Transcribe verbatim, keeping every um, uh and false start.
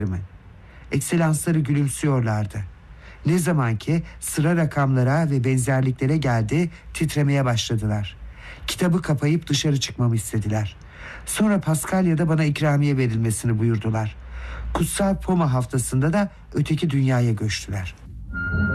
Ekselansları gülümsüyorlardı. Ne zaman ki sıra rakamlara ve benzerliklere geldi, titremeye başladılar. Kitabı kapayıp dışarı çıkmamı istediler. Sonra Paskalya'da bana ikramiye verilmesini buyurdular. Kutsal Poma haftasında da öteki dünyaya göçtüler.